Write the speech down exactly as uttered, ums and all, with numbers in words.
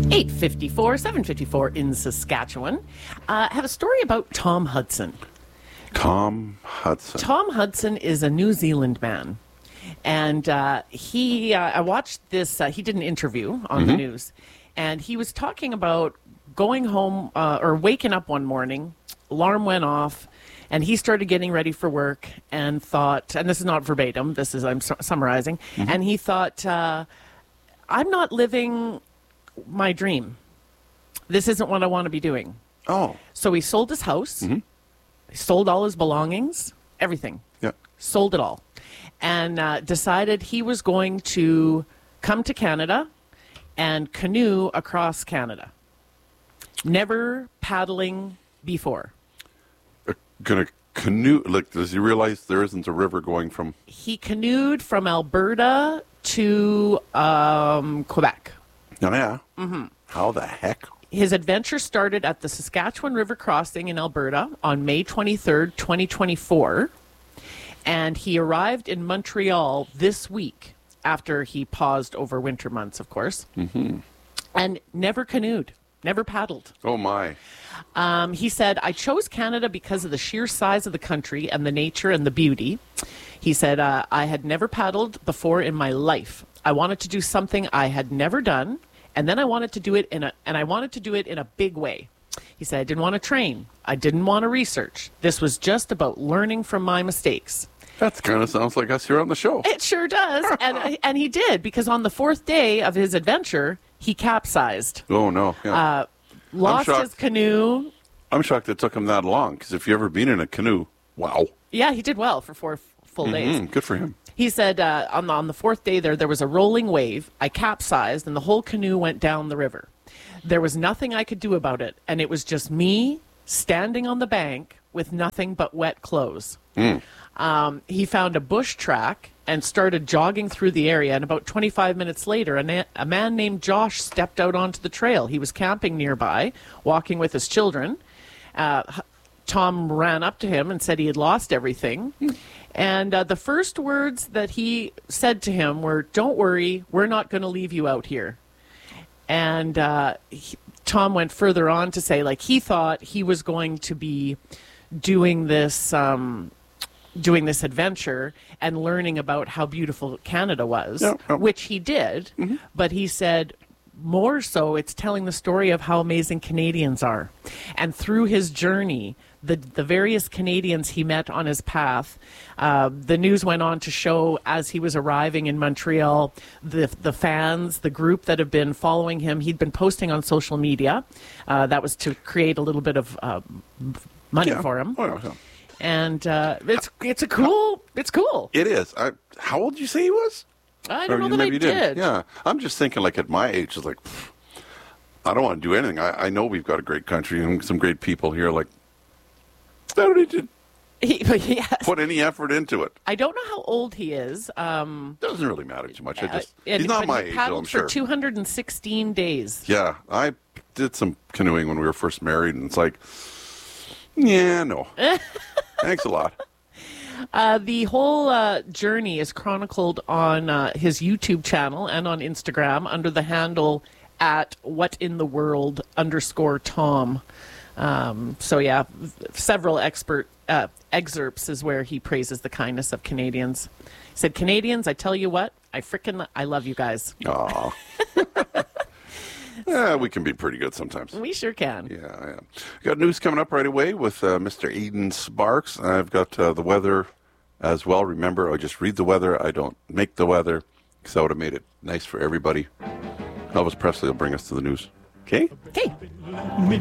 eight fifty-four, seven fifty-four in Saskatchewan. Uh, I have a story about Tom Hudson. Tom Hudson. Tom Hudson is a New Zealand man. And uh, he, uh, I watched this, uh, he did an interview on mm-hmm. the news. And he was talking about going home uh, or waking up one morning, alarm went off, and he started getting ready for work and thought, and this is not verbatim, this is, I'm su- summarizing, mm-hmm. and he thought, uh, I'm not living my dream. This isn't what I want to be doing. Oh. So he sold his house, mm-hmm. he sold all his belongings, everything. Yeah. Sold it all. And uh, decided he was going to come to Canada and canoe across Canada. Never paddling before. Uh, gonna canoe? Like, does he realize there isn't a river going from? He canoed from Alberta to um, Quebec. Oh, yeah. Mm-hmm. How the heck? His adventure started at the Saskatchewan River crossing in Alberta on May twenty-third, twenty twenty-four. And he arrived in Montreal this week after he paused over winter months, of course, mm-hmm. and never canoed, never paddled. Oh, my. Um, he said, I chose Canada because of the sheer size of the country and the nature and the beauty. He said, uh, I had never paddled before in my life. I wanted to do something I had never done, and then I wanted to do it in a, and I wanted to do it in a big way. He said, I didn't want to train. I didn't want to research. This was just about learning from my mistakes. That kind of sounds like us here on the show. It sure does. and and he did, because on the fourth day of his adventure, he capsized. Oh, no. Yeah. Uh, lost his canoe. I'm shocked it took him that long, because if you've ever been in a canoe, wow. Yeah, he did well for four f- full mm-hmm. days. Good for him. He said uh, on, the, on the fourth day there, there was a rolling wave. I capsized, and the whole canoe went down the river. There was nothing I could do about it, and it was just me standing on the bank with nothing but wet clothes. Mm. Um, he found a bush track and started jogging through the area. And about twenty-five minutes later, a, na- a man named Josh stepped out onto the trail. He was camping nearby, walking with his children. Uh, Tom ran up to him and said he had lost everything. Mm. And uh, the first words that he said to him were, don't worry, we're not going to leave you out here. And uh, he, Tom went further on to say, like, he thought he was going to be doing this... Um, doing this adventure and learning about how beautiful Canada was, yep, yep. which he did, mm-hmm. but he said more so it's telling the story of how amazing Canadians are. And through his journey, the the various Canadians he met on his path, uh, the news went on to show as he was arriving in Montreal, the the fans, the group that have been following him, he'd been posting on social media. Uh, that was to create a little bit of uh, money yeah. for him. Oh, yeah, yeah. And uh, it's it's a cool it's cool. It is. I, how old did you say he was? I don't or know that I did. did. Yeah, I'm just thinking like at my age, it's like pff, I don't want to do anything. I, I know we've got a great country and some great people here. Like I don't need to he, yes. put any effort into it. I don't know how old he is. Um, Doesn't really matter too much. I just uh, and, he's not my he age, paddled though, I'm sure. for two hundred sixteen days. Yeah, I did some canoeing when we were first married, and it's like, yeah, no, thanks a lot. Uh, the whole uh, journey is chronicled on uh, his YouTube channel and on Instagram under the handle at whatintheworld underscore Tom. Um, so yeah, several expert uh, excerpts is where he praises the kindness of Canadians. He said, Canadians, I tell you what, I frickin' I love you guys. Aw. Yeah, we can be pretty good sometimes. We sure can. Yeah, yeah. Got news coming up right away with uh, Mister Eden Sparks. I've got uh, the weather as well. Remember, I just read the weather. I don't make the weather, because that would have made it nice for everybody. Elvis Presley will bring us to the news. Okay? Okay.